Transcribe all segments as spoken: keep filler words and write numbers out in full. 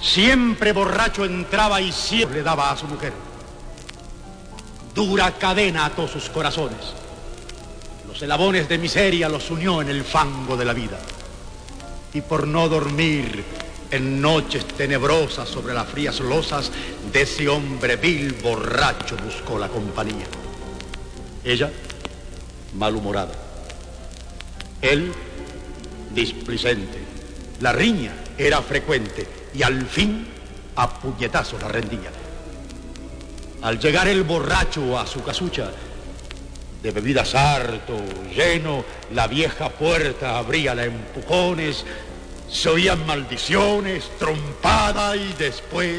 Siempre borracho entraba y siempre le daba a su mujer. Dura cadena ató sus corazones. Los eslabones de miseria los unió en el fango de la vida. Y por no dormir en noches tenebrosas sobre las frías losas de ese hombre vil borracho buscó la compañía. Ella, malhumorada. Él, displicente. La riña era frecuente y al fin a puñetazos la rendía. Al llegar el borracho a su casucha, de bebidas harto, lleno, la vieja puerta abría a empujones, se oían maldiciones, trompada y después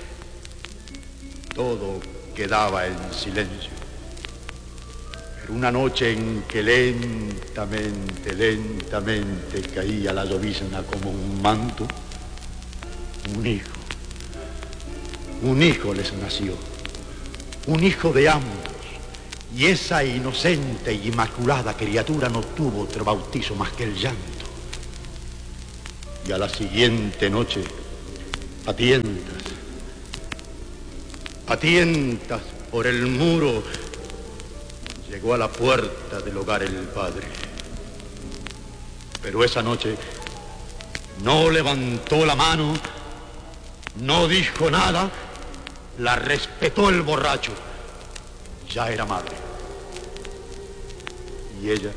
todo quedaba en silencio. Pero una noche en que lentamente, lentamente caía la llovizna como un manto, un hijo, un hijo les nació, un hijo de ambos, y esa inocente y inmaculada criatura no tuvo otro bautizo más que el llanto. Y a la siguiente noche, a tientas, a tientas por el muro, llegó a la puerta del hogar el padre. Pero esa noche no levantó la mano, no dijo nada, la respetó el borracho. Ya era madre. Y ella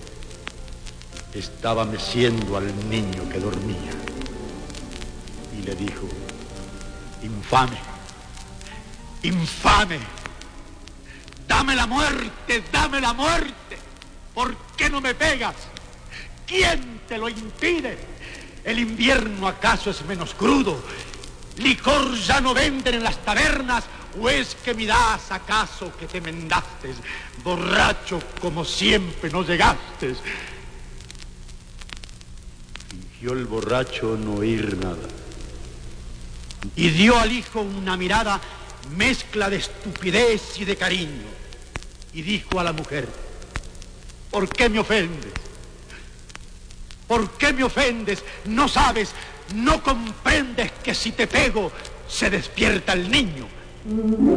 estaba meciendo al niño que dormía. Y le dijo: infame, infame, dame la muerte, dame la muerte. ¿Por qué no me pegas? ¿Quién te lo impide? ¿El invierno acaso es menos crudo? ¿Licor ya no venden en las tabernas? ¿O es que mirás acaso que te mendaste? Borracho como siempre no llegaste. Fingió el borracho no oír nada. Y dio al hijo una mirada mezcla de estupidez y de cariño. Y dijo a la mujer: ¿por qué me ofendes? ¿Por qué me ofendes? ¿No sabes, no comprendes que si te pego se despierta el niño?